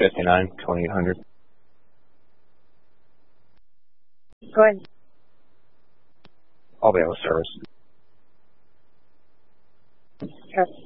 59, 2800. Go ahead. I'll be able to service. Yes.